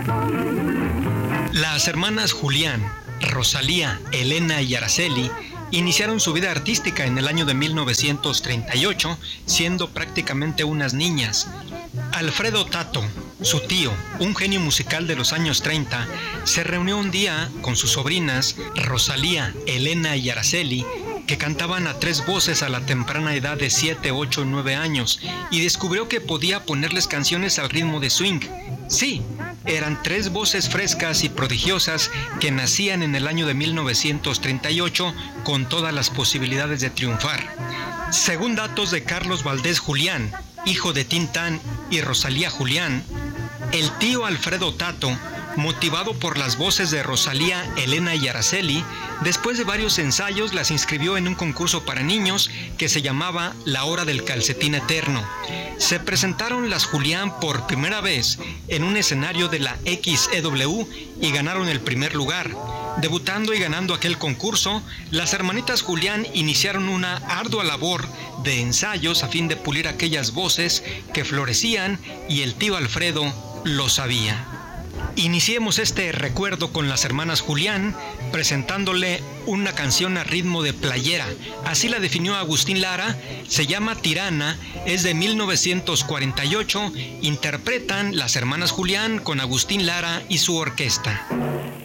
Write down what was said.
Las hermanas Julián, Rosalía, Elena y Araceli iniciaron su vida artística en el año de 1938, siendo prácticamente unas niñas. Alfredo Tato, su tío, un genio musical de los años 30, se reunió un día con sus sobrinas Rosalía, Elena y Araceli, que cantaban a tres voces a la temprana edad de 7, 8 y 9 años, y descubrió que podía ponerles canciones al ritmo de swing. Sí, eran tres voces frescas y prodigiosas que nacían en el año de 1938 con todas las posibilidades de triunfar. Según datos de Carlos Valdés Julián, hijo de Tintán y Rosalía Julián, el tío Alfredo Tato, motivado por las voces de Rosalía, Elena y Araceli, después de varios ensayos las inscribió en un concurso para niños que se llamaba La Hora del Calcetín Eterno. Se presentaron las Julián por primera vez en un escenario de la XEW y ganaron el primer lugar. Debutando y ganando aquel concurso, las hermanitas Julián iniciaron una ardua labor de ensayos a fin de pulir aquellas voces que florecían, y el tío Alfredo lo sabía. Iniciemos este recuerdo con las hermanas Julián presentándole una canción a ritmo de playera. Así la definió Agustín Lara, se llama Tirana, es de 1948, interpretan las hermanas Julián con Agustín Lara y su orquesta.